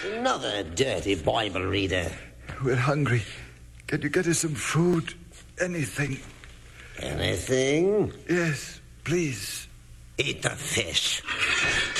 Another dirty Bible reader. We're hungry. Can you get us some food? Anything? Anything? Yes, please. Eat the fish.